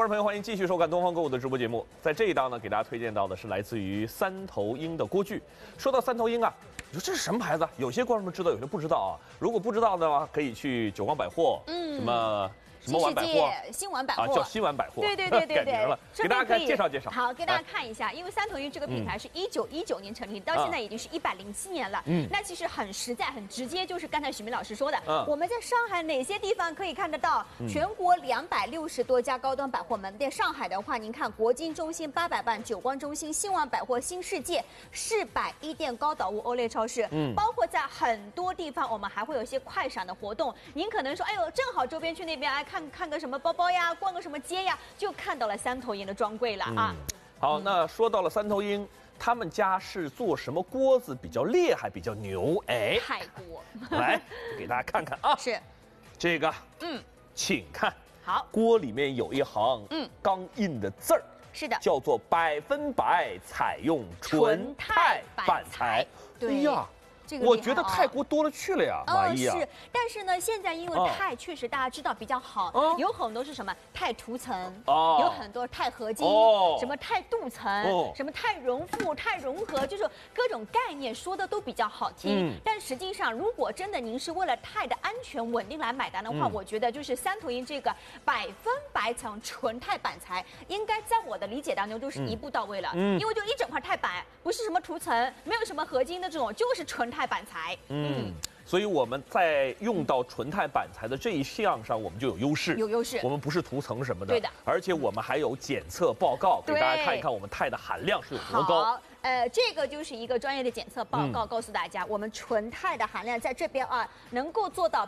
观众朋友，欢迎继续收看东方购物的直播节目。在这一档呢，给大家推荐到的是来自于三头鹰的锅具。说到三头鹰啊，你说这是什么牌子？有些观众们知道，有些不知道啊。如果不知道的话，可以去久光百货，什么碗百货， 新碗百货啊，叫新碗百货， 对， 改名了。给大家介绍介绍。 好，给大家看一下，因为三头鹰这个品牌是1919年成立，到现在已经是107年了。那其实很实在、很直接，就是刚才许明老师说的，我们在上海哪些地方可以看得到？全国260多家高端百货门店。上海的话，您看国金中心、800伴、久光中心、新碗百货、新世界、世百一店、高岛屋、欧莱超市，包括在很多地方，我们还会有一些快闪的活动。您可能说，哎呦，正好周边去那边看个什么包包呀，逛个什么街呀，就看到了三头鹰的专柜了啊。 好，那说到了三头鹰，他们家是做什么锅子比较厉害、比较牛？哎， 泰锅， 来给大家看看啊。 是， 这个，请看， 好， 锅里面有一行，钢印的字儿， 是的， 叫做100%采用纯钛板材。 对哎呀。我觉得泰国多了去了呀，马伊啊。 是，但是呢，现在因为钛确实大家知道比较好，有很多是什么钛涂层，有很多钛合金，什么钛镀层，什么钛熔附、钛融合，就是各种概念说的都比较好听。但实际上，如果真的您是为了钛的安全稳定来买单的话，我觉得就是三头鹰这个100%采用纯钛板材，应该在我的理解当中都是一步到位了，因为就一整块钛板，不是什么涂层，没有什么合金的这种，就是纯钛板材。 所以我们在用到纯钛板材的这一项上，我们就有优势。 有优势。我们不是涂层什么的。 对的。 而且我们还有检测报告，给大家看一看我们钛的含量是有多高。 好，这个就是一个专业的检测报告，告诉大家，我们纯钛的含量在这边啊，能够做到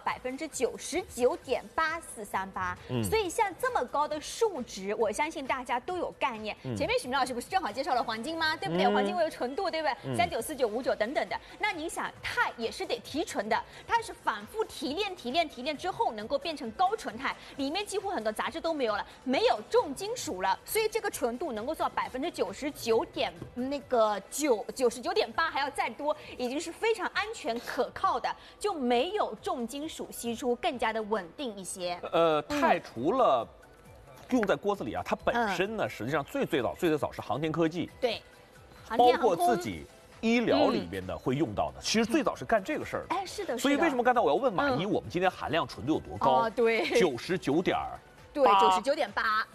99.8438%。所以像这么高的数值，我相信大家都有概念。前面许明老师不是正好介绍了黄金吗？对不对？黄金会有纯度，对不对？39、49、59等等的。那你想，钛也是得提纯的，它是反复提炼之后，能够变成高纯钛，里面几乎很多杂质都没有了，没有重金属了，所以这个纯度能够做到99.8%，还要再多，已经是非常安全可靠的，就没有重金属析出，更加的稳定一些。 钛除了用在锅子里啊，它本身呢，实际上最早是航天科技， 对， 包括自己医疗里面的会用到的，其实最早是干这个事儿的。 哎，是的。 所以为什么刚才我要问马伊，我们今天含量纯度有多高？ 对，99.8。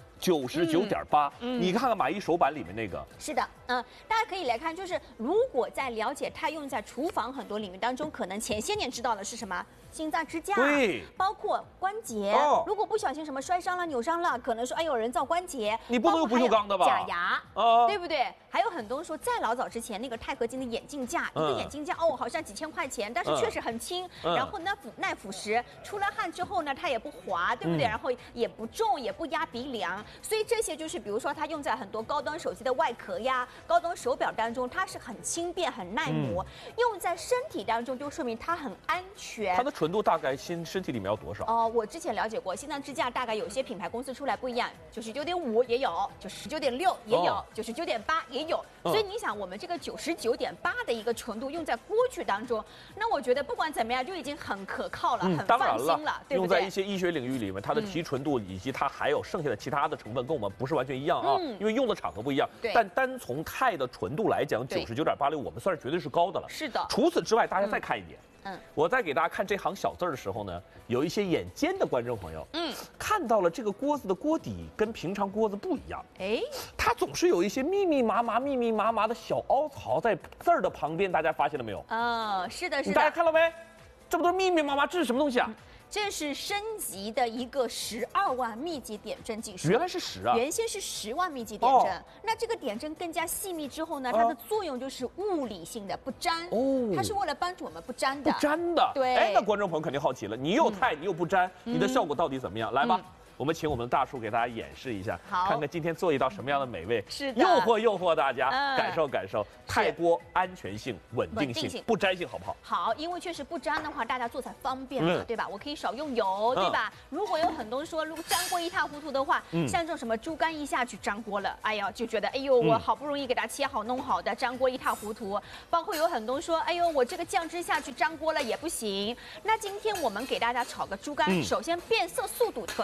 99.8，你看看马伊手板里面那个。 是的，大家可以来看，就是如果在了解它用在厨房很多领域当中，可能前些年知道的是什么？心脏支架， 对， 包括关节。如果不小心什么摔伤了、扭伤了，可能说哎有人造关节， 你不能用不锈钢的吧？ 假牙，对不对？还有很多人说，在老早之前那个钛合金的眼镜架，一个眼镜架好像几千块钱，但是确实很轻，然后耐腐蚀，出了汗之后呢，它也不滑，对不对？然后也不重，也不压鼻梁，所以这些就是比如说它用在很多高端手机的外壳呀、高端手表当中，它是很轻便、很耐磨，用在身体当中就说明它很安全。 它的纯度大概身体里面要多少？ 我之前了解过，心脏支架大概有些品牌公司出来不一样，99.5也有，99.6也有，99.8也有。所以你想，我们这个99.8的一个纯度用在锅具当中，那我觉得不管怎么样就已经很可靠了，很放心了，对不对？ 用在一些医学领域里面，它的提纯度以及它还有剩下的其他的成分跟我们不是完全一样啊，因为用的场合不一样。但单从钛的纯度来讲，99.86我们算是绝对是高的了。 是的。 除此之外，大家再看一点。我在给大家看这行小字的时候呢，有一些眼尖的观众朋友，看到了这个锅子的锅底跟平常锅子不一样，它总是有一些密密麻麻的小凹槽在字儿的旁边，大家发现了没有？ 是的。 大家看了没？这不都是密密麻麻，这是什么东西啊？ 这是升级的一个12万密集点阵技术。 原来是10啊！ 原先是10万密集点阵，那这个点阵更加细密之后呢，它的作用就是物理性的不粘。它是为了帮助我们不粘的。 不粘的。 对。 那观众朋友肯定好奇了，你又钛，你又不粘，你的效果到底怎么样？来吧。我们请我们的大叔给大家演示一下，看看今天做一道什么样的美味， 是的， 诱惑大家，感受钛锅安全性、稳定性、不粘性好不好？ 好，因为确实不粘的话，大家做才方便嘛，对吧？我可以少用油，对吧？如果有很多人说，如果粘锅一塌糊涂的话，像这种什么猪肝一下去粘锅了，哎呀，就觉得哎呦，我好不容易给它切好弄好的，粘锅一塌糊涂。包括有很多人说，哎呦，我这个酱汁下去粘锅了也不行。那今天我们给大家炒个猪肝，首先变色速度特别快。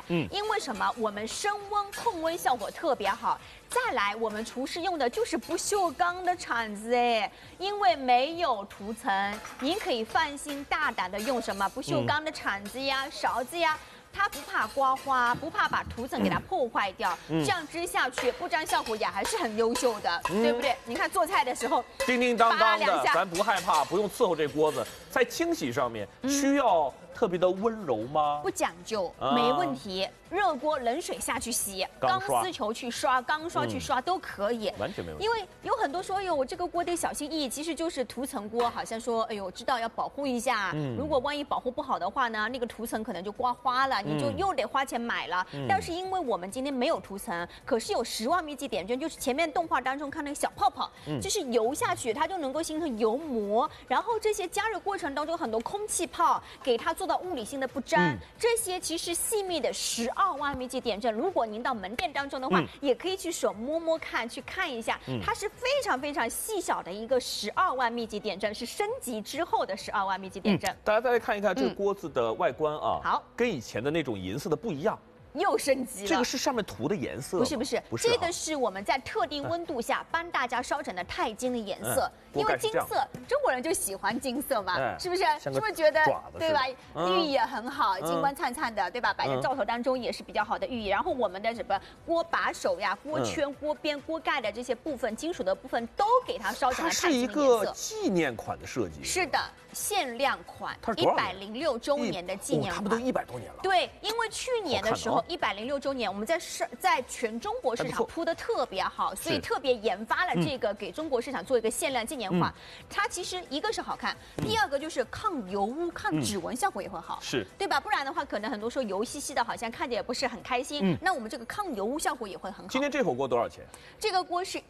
因为什么？我们升温控温效果特别好。再来，我们厨师用的就是不锈钢的铲子哎，因为没有涂层，您可以放心大胆的用什么不锈钢的铲子呀、勺子呀。它不怕刮花，不怕把涂层给它破坏掉，这样织下去不粘效果也还是很优秀的，对不对？你看做菜的时候， 叮叮当当的，咱不害怕，不用伺候这锅子。在清洗上面需要特别的温柔吗？ 不讲究，没问题。热锅冷水下去洗，钢丝球去刷，钢刷去刷都可以， 完全没问题。 因为有很多说，哎呦，我这个锅得小心翼翼，其实就是涂层锅，好像说，哎呦，知道要保护一下。如果万一保护不好的话呢，那个涂层可能就刮花了，你就又得花钱买了。但是因为我们今天没有涂层，可是有10万密集点阵，就是前面动画当中看那个小泡泡，就是油下去，它就能够形成油膜，然后这些加热过程当中很多空气泡，给它做到物理性的不粘。这些其实细密的12万密集点阵，如果您到门店当中的话，也可以去手摸摸看，去看一下，它是非常非常细小的一个12万密集点阵，是升级之后的12万密集点阵。 大家再来看一看这个锅子的外观啊， 好， 跟以前的那种银色的不一样。 又升级了， 这个是上面涂的颜色？ 不是，这个是我们在特定温度下帮大家烧成的钛金的颜色。因为金色，中国人就喜欢金色嘛，是不是？是不是觉得对吧？寓意也很好，金光灿灿的，对吧？摆在灶头当中也是比较好的寓意。然后我们的什么锅把手呀、锅圈、锅边、锅盖的这些部分，金属的部分都给它烧成了钛金的颜色。 它是一个纪念款的设计。 是的。限量款，106周年的纪念款， 他们都100多年了。 对，因为去年的时候106周年，我们在全中国市场铺的特别好，所以特别研发了这个给中国市场做一个限量纪念款。它其实一个是好看，第二个就是抗油污、抗指纹效果也会好， 是对吧？不然的话，可能很多时候油兮兮的，好像看着也不是很开心。那我们这个抗油污效果也会很好。 今天这口锅多少钱？ 这个锅是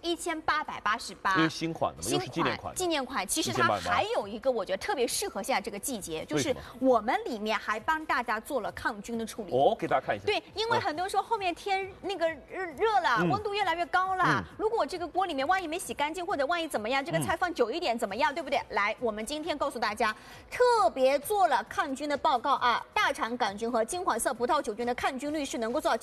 1888， 因为新款的嘛，又是纪念款。 纪念款，其实它还有一个我觉得特别适合现在这个季节，就是我们里面还帮大家做了抗菌的处理。 哦，给大家看一下。 对，因为很多时候后面天那个热了，温度越来越高了。如果这个锅里面万一没洗干净，或者万一怎么样，这个菜放久一点怎么样，对不对？来，我们今天告诉大家，特别做了抗菌的报告啊，大肠杆菌和金黄色葡萄球菌的抗菌率是能够做到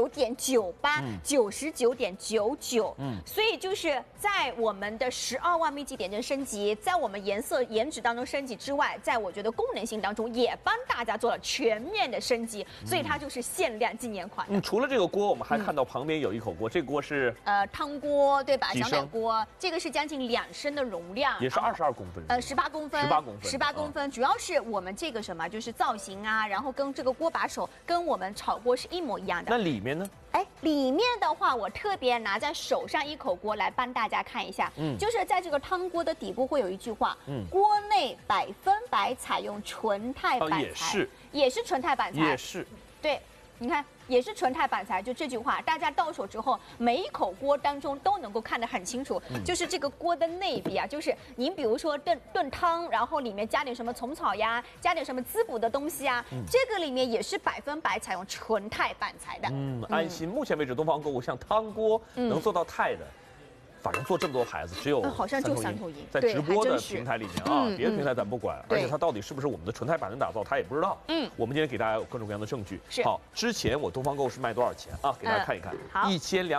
99.98%、99.99%。所以就是在我们的12万密集点阵升级，在我们颜值当中升级之外，在我觉得功能性当中也帮大家做了全面的升级，所以它就是限量纪念款。 除了这个锅，我们还看到旁边有一口锅，这个锅是汤锅对吧？小奶锅，这个是将近2升的容量， 也是22公分 ，18公分，18公分，主要是我们这个什么，就是造型啊，然后跟这个锅把手跟我们炒锅是一模一样的。 那里面呢？ 哎，里面的话，我特别拿在手上一口锅来帮大家看一下，就是在这个汤锅的底部会有一句话，锅内100%采用纯钛板材，也是纯钛板材， 也是， 对，你看。也是纯钛板材，就这句话，大家到手之后，每一口锅当中都能够看得很清楚。就是这个锅的内壁啊，就是您比如说炖汤，然后里面加点什么虫草呀，加点什么滋补的东西啊，这个里面也是100%采用纯钛板材的。 安心。目前为止，东方购物像汤锅能做到钛的。反正做这么多牌子，只有好像就三头鹰， 在直播的平台里面啊，别的平台咱不管，而且它到底是不是我们的纯钛板能打造，他也不知道。我们今天给大家有各种各样的证据。好，之前我东方购物是卖多少钱啊？给大家看一看， 好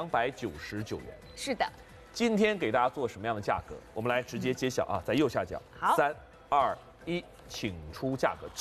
，1299元。 是的。 今天给大家做什么样的价格？我们来直接揭晓啊，在右下角。 好 ，3、2、1。请出价格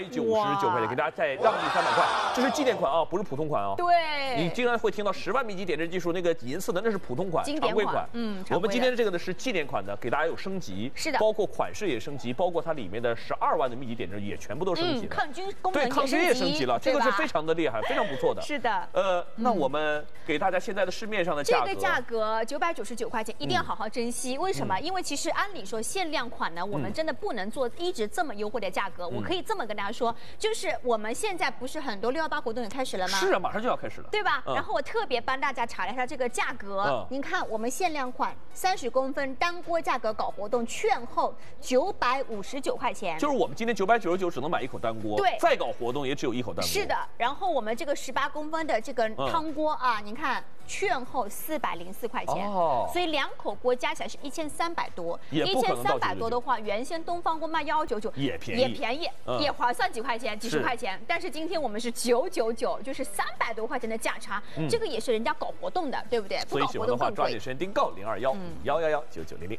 999块钱，给大家再让利300块，这是纪念款啊，不是普通款哦。 对， 你经常会听到10万密集点阵技术那个银色的，那是普通款、常规款。我们今天这个呢是纪念款的，给大家有升级， 是的， 包括款式也升级，包括它里面的12万的密集点阵也全部都升级了。 抗菌功能对，抗菌也升级了，这个是非常的厉害，非常不错的。 是的， 那我们给大家现在的市面上的价格， 这个价格999块钱，一定要好好珍惜。为什么？因为其实按理说限量款呢，我们真的不能做一直这么优惠的价格。我可以这么跟大家说，就是我们现在不是很多618活动也开始了吗？ 是啊，马上就要开始了， 对吧？然后我特别帮大家查了一下这个价格，您看我们限量款30公分单锅价格搞活动，券后959块钱， 就是我们今天999只能买一口单锅， 对， 再搞活动也只有一口单锅。 是的，然后我们这个18公分的这个汤锅啊，您看。券后404块钱，所以2口锅加起来是1300多，1300多的话，原先东方锅卖1199， 也便宜， 也划算几块钱、几十块钱。但是今天我们是999，就是300多块钱的价差，这个也是人家搞活动的，对不对？ 所以喜欢的话抓紧时间订购0211119900。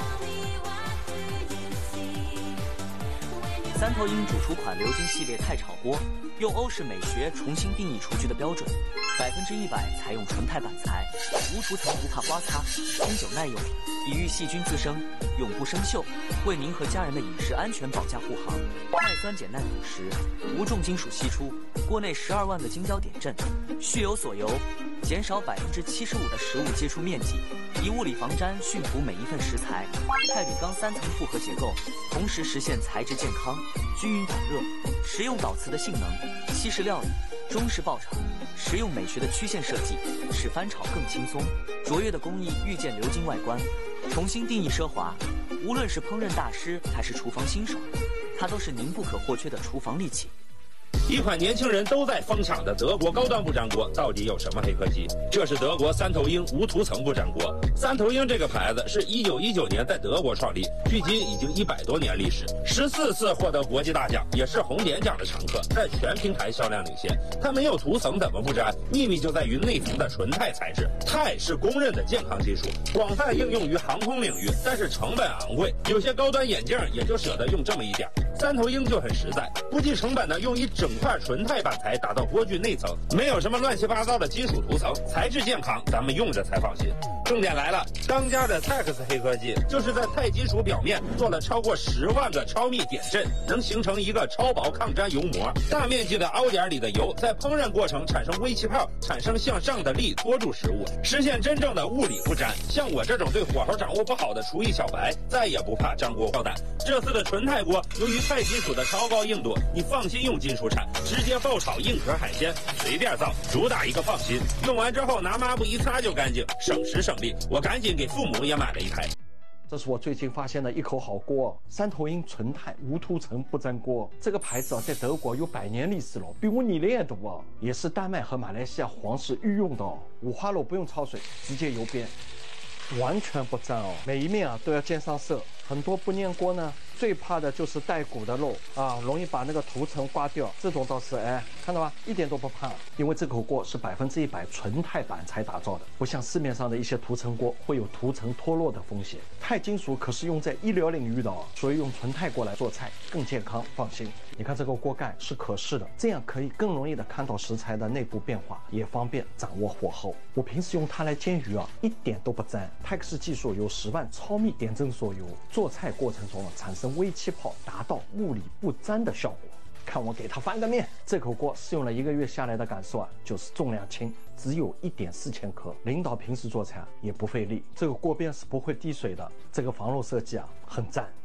三头鹰主厨款鎏金系列菜炒锅，用欧式美学重新定义厨具的标准，100%采用纯钛板材，无涂层不怕刮擦，经久耐用，抵御细菌滋生，永不生锈，为您和家人的饮食安全保驾护航。耐酸碱耐腐蚀，无重金属析出，锅内12万个晶胶点阵，蓄有锁油，减少75%的食物接触面积，以物理防粘驯服每一份食材，钛铝钢3层复合结构，同时实现材质健康、均匀导热，实用导瓷的性能，西式料理、中式爆炒，实用美学的曲线设计，使翻炒更轻松。卓越的工艺遇见鎏金外观，重新定义奢华。无论是烹饪大师还是厨房新手，它都是您不可或缺的厨房利器。 一款年轻人都在疯抢的德国高端不粘锅到底有什么黑科技？这是德国三头鹰无涂层不粘锅。三头鹰这个牌子是1919年在德国创立，距今已经100多年历史，14次获得国际大奖，也是红点奖的常客，在全平台销量领先。它没有涂层怎么不粘？秘密就在于内层的纯钛材质。钛是公认的健康技术，广泛应用于航空领域，但是成本昂贵，有些高端眼镜也就舍得用这么一点。三头鹰就很实在，不计成本的用一整块纯钛板材打到锅具内层，没有什么乱七八糟的金属涂层，材质健康，咱们用着才放心。重点来了，当家的 Tex 黑科技就是在钛金属表面做了超过10万个超密点阵，能形成一个超薄抗粘油膜。大面积的凹点里的油在烹饪过程产生微气泡，产生向上的力拖住食物，实现真正的物理不粘。像我这种对火候掌握不好的厨艺小白，再也不怕粘锅爆胆。这次的纯钛锅由于钛金属的超高硬度，你放心用金属铲，直接爆炒硬壳海鲜，随便造，主打一个放心。用完之后拿抹布一擦就干净，省时省力。我赶紧给父母也买了一台。 这是我最近发现的一口好锅，三头鹰纯钛无涂层不粘锅。这个牌子在德国有100年历史了，比我年龄也多，也是丹麦和马来西亚皇室御用的五花肉不用焯水，直接油煸，完全不粘哦。每一面都要煎上色。很多不粘锅呢，最怕的就是带骨的肉容易把那个涂层刮掉。这种倒是看到吧，一点都不怕，因为这口锅是100%纯钛板材打造的，不像市面上的一些涂层锅会有涂层脱落的风险。钛金属可是用在医疗领域的所以用纯钛锅来做菜更健康放心。你看这个锅盖是可视的，这样可以更容易的看到食材的内部变化，也方便掌握火候。我平时用它来煎鱼一点都不粘。Tex技术由10万超密点阵所有，做菜过程中产生微气泡，达到物理不粘的效果。看我给它翻个面。这口锅试用了1个月下来的感受就是重量轻，只有1.4千克。领导平时做菜也不费力。这个锅边是不会滴水的，这个防漏设计很赞。